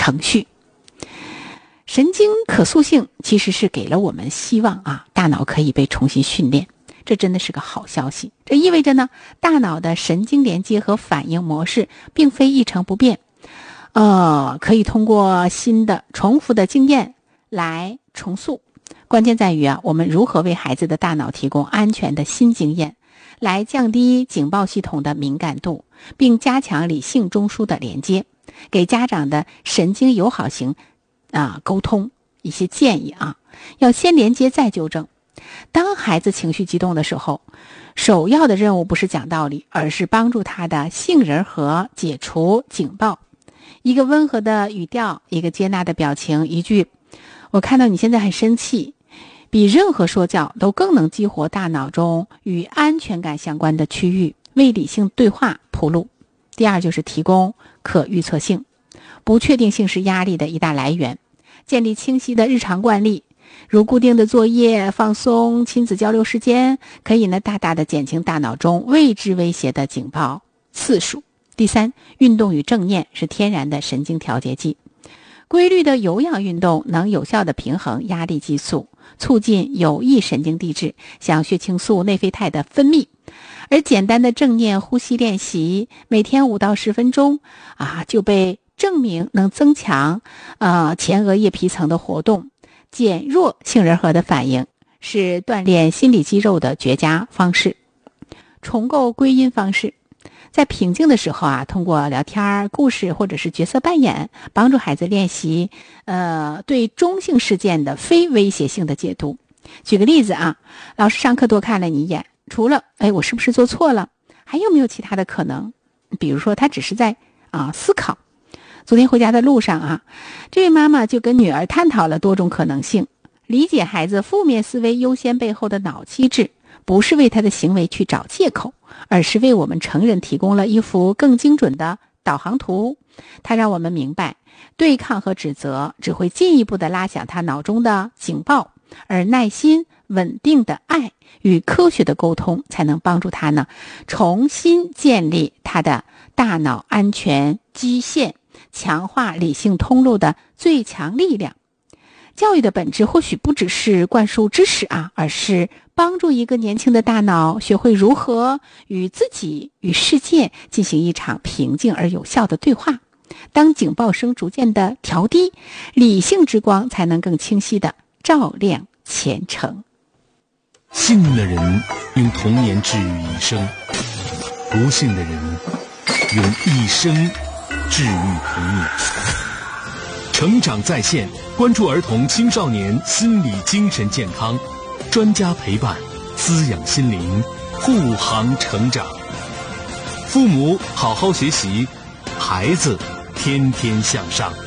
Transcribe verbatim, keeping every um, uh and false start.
程序。神经可塑性其实是给了我们希望啊，大脑可以被重新训练，这真的是个好消息。这意味着呢，大脑的神经连接和反应模式并非一成不变，呃，可以通过新的重复的经验来重塑。关键在于啊，我们如何为孩子的大脑提供安全的新经验，来降低警报系统的敏感度，并加强理性中枢的连接，给家长的神经友好型啊沟通一些建议啊，要先连接再纠正。当孩子情绪激动的时候，首要的任务不是讲道理，而是帮助他的杏仁核解除警报。一个温和的语调，一个接纳的表情，一句我看到你现在很生气，比任何说教都更能激活大脑中与安全感相关的区域，为理性对话铺路。第二就是提供可预测性。不确定性是压力的一大来源，建立清晰的日常惯例，如固定的作业、放松、亲子交流时间，可以呢大大的减轻大脑中未知威胁的警报次数。第三，运动与正念是天然的神经调节剂。规律的有氧运动能有效的平衡压力激素，促进有益神经递质，像血清素、内啡肽的分泌。而简单的正念呼吸练习，每天五到十分钟啊，就被证明能增强呃前额叶皮层的活动，减弱杏仁核的反应，是锻炼心理肌肉的绝佳方式。重构归因方式，在平静的时候啊，通过聊天、故事或者是角色扮演，帮助孩子练习呃对中性事件的非威胁性的解读。举个例子啊，老师上课多看了你一眼，除了哎我是不是做错了，还有没有其他的可能？比如说他只是在啊思考。昨天回家的路上啊，这位妈妈就跟女儿探讨了多种可能性，理解孩子负面思维优先背后的脑机制，不是为他的行为去找借口，而是为我们成人提供了一幅更精准的导航图。它让我们明白，对抗和指责只会进一步的拉响他脑中的警报，而耐心、稳定的爱与科学的沟通才能帮助他呢重新建立他的大脑安全基线，强化理性通路的最强力量。教育的本质或许不只是灌输知识啊，而是帮助一个年轻的大脑学会如何与自己与世界进行一场平静而有效的对话。当警报声逐渐的调低，理性之光才能更清晰的照亮前程。 幸运的人用童年治愈一生，不幸的人用一生治愈童年。成长在线，关注儿童青少年心理精神健康，专家陪伴，滋养心灵，护航成长。父母好好学习，孩子天天向上。